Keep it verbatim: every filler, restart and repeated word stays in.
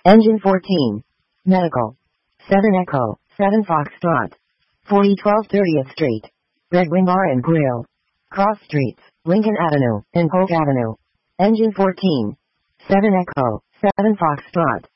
Engine fourteen. Medical. seven Echo, seven Foxtrot. forty twelve thirtieth Street. Red Wing Bar and Grill. Cross Streets, Lincoln Avenue, and Polk Avenue. Engine fourteen. seven Echo, seven Foxtrot.